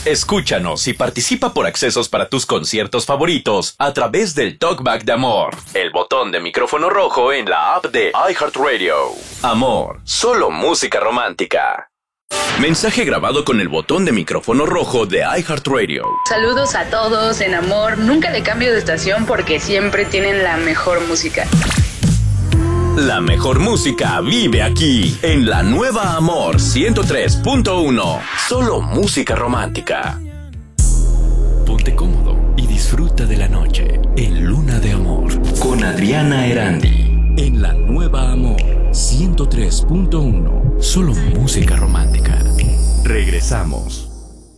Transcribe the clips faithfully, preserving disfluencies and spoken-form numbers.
Escúchanos y participa por accesos para tus conciertos favoritos a través del Talkback de Amor, el botón de micrófono rojo en la app de iHeartRadio. Amor, solo música romántica. Mensaje grabado con el botón de micrófono rojo de iHeartRadio. Saludos a todos en Amor. Nunca le cambio de estación porque siempre tienen la mejor música. La mejor música vive aquí, en la nueva Amor ciento tres punto uno. Solo música romántica. Ponte cómodo y disfruta de la noche en Luna de Amor con Adriana Erandi. En la nueva Amor ciento tres punto uno. Solo música romántica. Regresamos.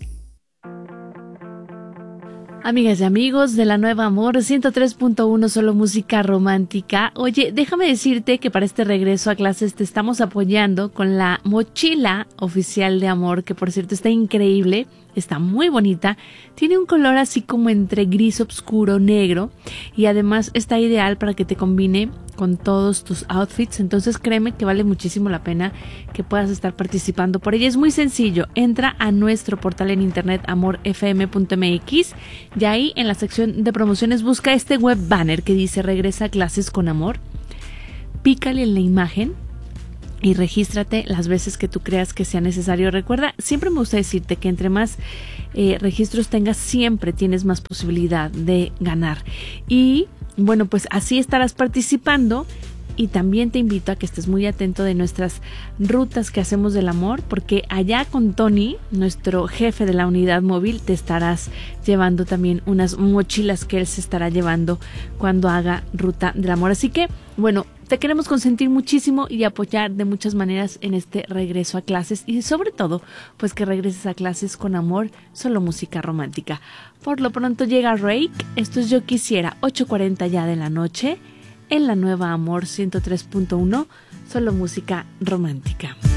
Amigas y amigos de la Nueva Amor ciento tres punto uno, solo música romántica. Oye, déjame decirte que para este regreso a clases te estamos apoyando con la mochila oficial de Amor, que por cierto está increíble, está muy bonita, tiene un color así como entre gris oscuro, negro, y además está ideal para que te combine con todos tus outfits. Entonces créeme que vale muchísimo la pena que puedas estar participando por ella. Es muy sencillo, entra a nuestro portal en internet amor f m punto m x y ahí en la sección de promociones busca este web banner que dice regresa a clases con Amor, pícale en la imagen y regístrate las veces que tú creas que sea necesario. Recuerda, siempre me gusta decirte que entre más eh, registros tengas, siempre tienes más posibilidad de ganar. Y bueno, pues así estarás participando. Y también te invito a que estés muy atento de nuestras rutas que hacemos del amor, porque allá con Tony, nuestro jefe de la unidad móvil, te estarás llevando también unas mochilas que él se estará llevando cuando haga ruta del amor. Así que, bueno, te queremos consentir muchísimo y apoyar de muchas maneras en este regreso a clases, y sobre todo, pues que regreses a clases con Amor, solo música romántica. Por lo pronto llega Rake, esto es Yo Quisiera, ocho cuarenta ya de la noche, en la nueva Amor ciento tres punto uno, solo música romántica.